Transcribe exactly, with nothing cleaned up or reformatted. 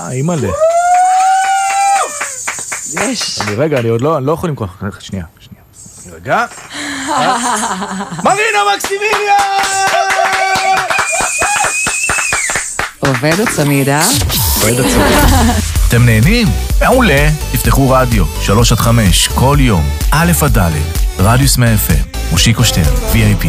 אימא'לה. יש. אני רגע, אני עוד לא, אני לא יכול למכוח. שנייה, שנייה. רגע. מרינה מקסימיליה! עובד הצמידה. עובד הצמידה. אתם נהנים? מעולה. תפתחו רדיו, שלוש עד חמש, כל יום, א' עד ד', רדיוס מאה אף אם, מושיקו שטרן, וי איי פי.